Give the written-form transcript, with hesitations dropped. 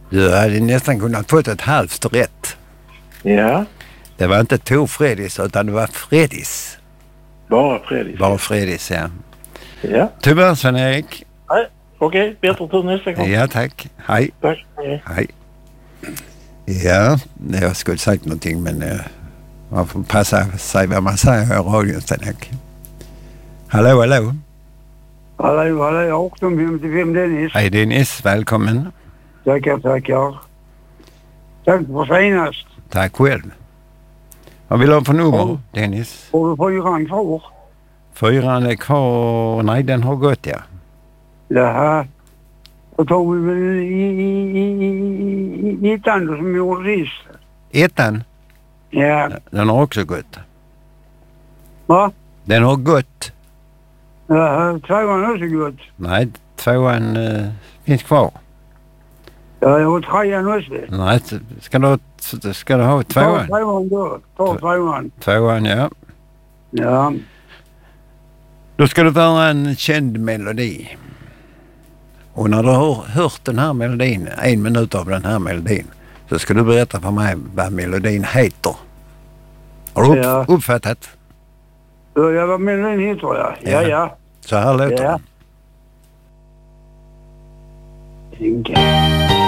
Du hade nästan kunnat fått ett halvt rätt. Ja. Det var inte Tor Fredis utan det var Fredis. Bara Fredis. Bara Fredis, ja. Ja. Tyvärr, Sven-Erik. Nej, okej. Bättre tur nästa gång. Ja, tack. Hej. Tack. Hej. Ja, jag skulle sagt någonting men man får passa sig vad man säger i radion, Sven-Erik. Hallå. Hallå, 1855 Dennis. Hej Dennis, välkommen. Tackar. Tack för senast. Tack själv. Vad vill du ha för nummer, Dennis? Har du 4 kvar? 4 är kvar. Nej, den har gått, ja. Jaha. Då tar vi väl i 1 då som vi gjorde sist. 1? Ja. Den har också gått. Va? Den har gått. Jaha, 2 har också gått. Nej, 2 finns kvar. Ja, jag har 3 också. Nej, ska du ha 2? Ta 2 då. Ta 2. 2, ja. Ja. Då ska du föra en känd melodi. Och när du har hört den här melodin, 1 minut av den här melodin, så ska du berätta för mig vad melodin heter. Har du uppfattat? Ja, vad melodin heter jag? Ja. Så här låter den. Ja.